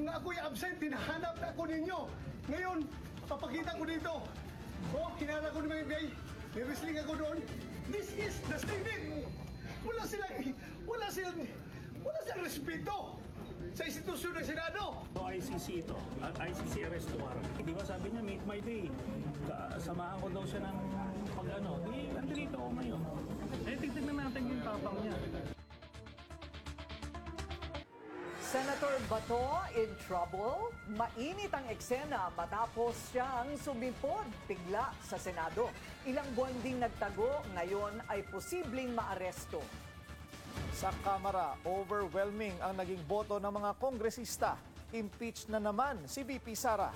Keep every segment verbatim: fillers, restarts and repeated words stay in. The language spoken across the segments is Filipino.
Nung ako'y absent, tinahanap na ako ninyo. Ngayon, papakita ko dito. Oh, hinala ko ng mga F B I. May wrestling ako doon. This is the statement. Wala silang, wala silang, wala silang respeto sa institusyon ng Senado. So I C C ito, at I C C arrest warrant. Di ba sabi niya, make my day. Ka- Samahan ko daw siya ng pag ano. Di, nandito ako ngayon. Eh, tignan natin yung tapang niya. Senator Bato in trouble? Mainit ang eksena matapos siyang sumipod bigla sa Senado. Ilang buwan ding nagtago, ngayon ay posibleng maaresto. Sa Kamara, overwhelming ang naging boto ng mga kongresista. Impeach na naman si V P Sara.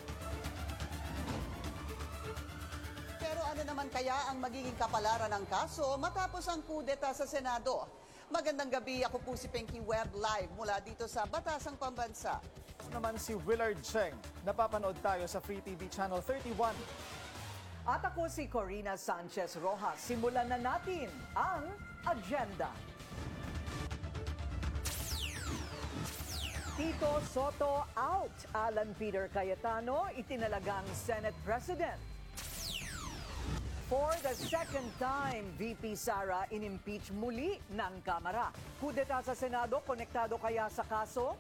Pero ano naman kaya ang magiging kapalaran ng kaso matapos ang kudeta sa Senado? Magandang gabi, ako po si Pinky Webb live mula dito sa Batasang Pambansa. Naman si Willard Cheng. Napapanood tayo sa Free T V Channel thirty-one. At ako si Corina Sanchez Rojas. Simulan na natin ang agenda. Tito Soto out. Alan Peter Cayetano itinalagang Senate President. For the second time, V P Sara inimpeach muli ng Kamara. Kudeta sa Senado, konektado kaya sa kaso?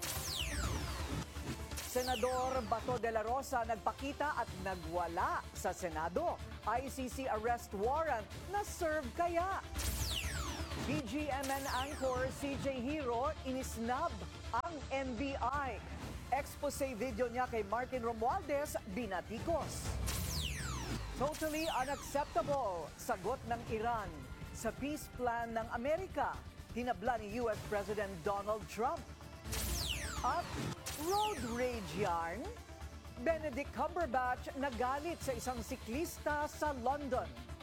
Senador Bato de la Rosa nagpakita at nagwala sa Senado. I C C arrest warrant na serve kaya? B G M N anchor C J Hiro inisnab ang N B I. Expose video niya kay Martin Romualdez, binatikos. Totally unacceptable, sagot ng Iran sa peace plan ng Amerika, hinabla ni U S President Donald Trump. At road rage yarn, Benedict Cumberbatch nagalit sa isang siklista sa London.